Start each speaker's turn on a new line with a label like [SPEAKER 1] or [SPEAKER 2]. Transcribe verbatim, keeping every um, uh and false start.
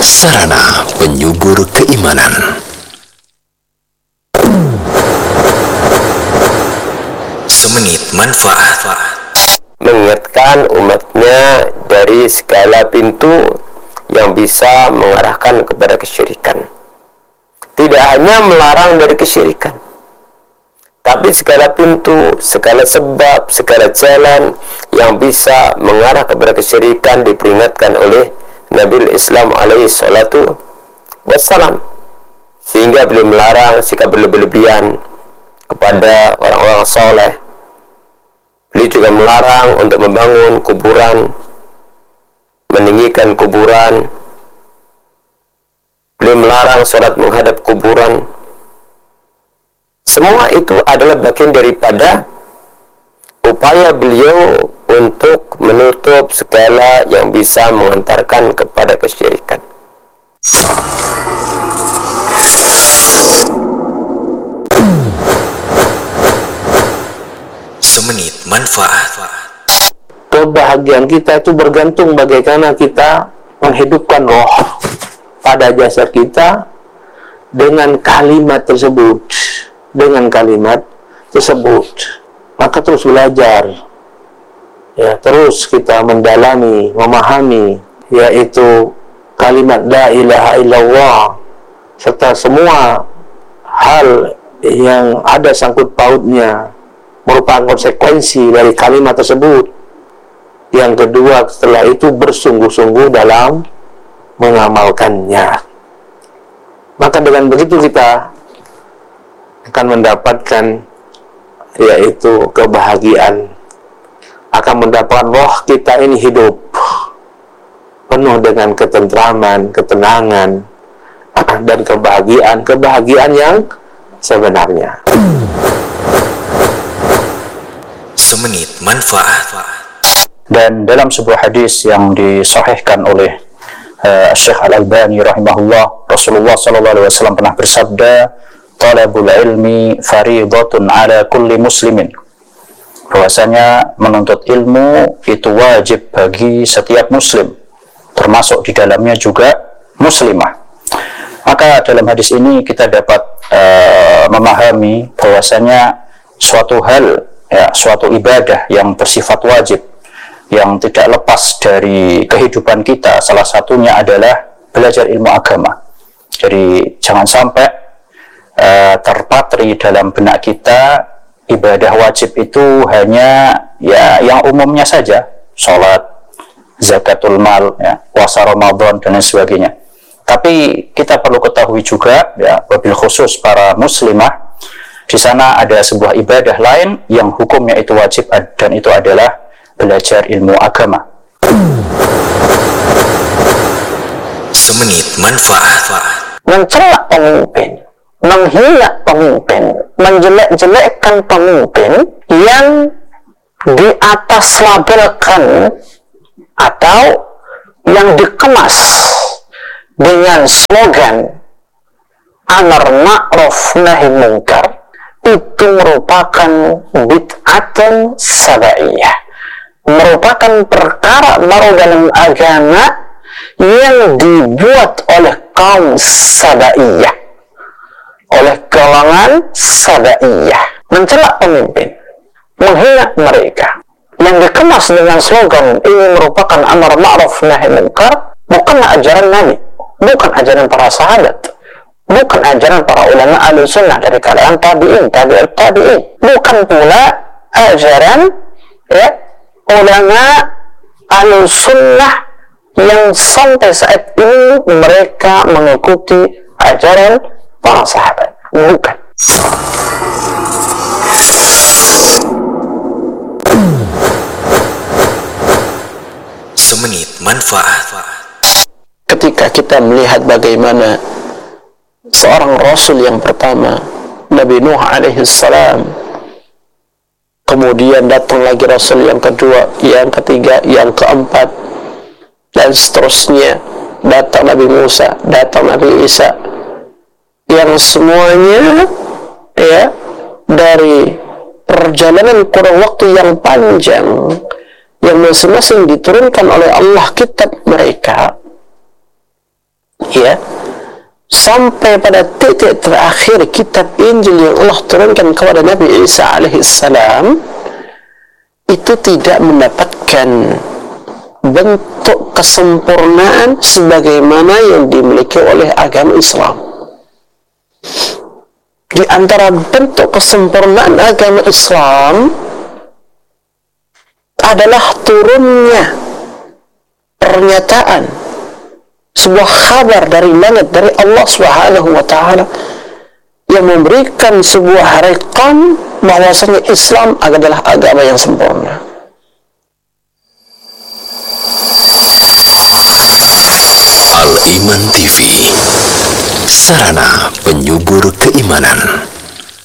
[SPEAKER 1] Sarana penyubur keimanan. Semenit manfaat.
[SPEAKER 2] Mengingatkan umatnya dari segala pintu yang bisa mengarahkan kepada kesyirikan. Tidak hanya melarang dari kesyirikan, tapi segala pintu, segala sebab, segala jalan yang bisa mengarah kepada kesyirikan diperingatkan oleh Nabi Islam alaihi salatu wassalam, sehingga beliau melarang sikap berlebihan kepada orang-orang soleh. Beliau juga melarang untuk membangun kuburan, meninggikan kuburan. Beliau melarang sholat menghadap kuburan. Semua itu adalah bagian daripada upaya beliau untuk menutup segala yang bisa mengantarkan kepada kesyirikan.
[SPEAKER 1] Semenit manfaat.
[SPEAKER 3] Kebahagiaan kita itu bergantung bagaimana kita menghidupkan roh pada jasad kita dengan kalimat tersebut. Dengan kalimat tersebut, maka terus belajar, ya, terus kita mendalami, memahami, yaitu kalimat la ilaha illallah serta semua hal yang ada sangkut pautnya merupakan konsekuensi dari kalimat tersebut. Yang kedua, setelah itu bersungguh-sungguh dalam mengamalkannya. Maka dengan begitu kita akan mendapatkan yaitu kebahagiaan, akan mendapatkan roh kita ini hidup penuh dengan ketentraman, ketenangan, dan kebahagiaan, kebahagiaan yang sebenarnya.
[SPEAKER 1] Semenit manfaat.
[SPEAKER 4] Dan dalam sebuah hadis yang disahihkan oleh uh, Syekh Al-Albani rahimahullah, Rasulullah sallallahu alaihi wasallam pernah bersabda, talabul ilmi faridatun ala kulli muslimin, bahwasanya menuntut ilmu itu wajib bagi setiap muslim, termasuk di dalamnya juga muslimah. Maka dalam hadis ini kita dapat uh, memahami bahwasanya suatu hal, ya, suatu ibadah yang bersifat wajib, yang tidak lepas dari kehidupan kita, salah satunya adalah belajar ilmu agama. Jadi jangan sampai Uh, terpatri dalam benak kita ibadah wajib itu hanya ya yang umumnya saja, sholat, zakatul mal, ya, puasa Ramadan dan lain sebagainya. Tapi kita perlu ketahui juga, ya, wabil khusus para muslimah, di sana ada sebuah ibadah lain yang hukumnya itu wajib, dan itu adalah belajar ilmu agama.
[SPEAKER 1] Semenit manfaat.
[SPEAKER 3] Mencela pemimpin, menghina pemimpin, menjelek-jelekkan pemimpin yang di atas labelkan atau yang dikemas dengan slogan amar ma'ruf nahi munkar, itu merupakan bid'atun sabaiyah, merupakan perkara baru dalam agama yang dibuat oleh kaum sabaiyah, oleh kalangan sabaiyah. Mencela pemimpin, menghina mereka, yang dikemas dengan slogan ini merupakan amar ma'ruf nahi munkar, bukan ajaran Nabi, bukan ajaran para sahabat, bukan ajaran para ulama ahli sunnah dari kalangan tabi'in, tabi'ut tabi'in, bukan pula ajaran, ya, ulama ahli sunnah yang sampai saat ini mereka mengikuti ajaran para sahabat, bukan.
[SPEAKER 1] Semenit manfaat.
[SPEAKER 3] Ketika kita melihat bagaimana seorang Rasul yang pertama, Nabi Nuh alaihi salam, kemudian datang lagi Rasul yang kedua, yang ketiga, yang keempat, dan seterusnya, datang Nabi Musa, datang Nabi Isa, yang semuanya, ya, dari perjalanan kurang waktu yang panjang, yang masing-masing diturunkan oleh Allah kitab mereka, ya, sampai pada titik terakhir kitab Injil yang Allah turunkan kepada Nabi Isa alaihissalam, itu tidak mendapatkan bentuk kesempurnaan sebagaimana yang dimiliki oleh agama Islam. Di antara bentuk kesempurnaan agama Islam adalah turunnya pernyataan, sebuah kabar dari langit, dari Allah Subhanahu wa ta'ala, yang memberikan sebuah rekam bahwasanya Islam adalah agama yang sempurna.
[SPEAKER 1] Al-Iman T V, sarana penyubur keimanan.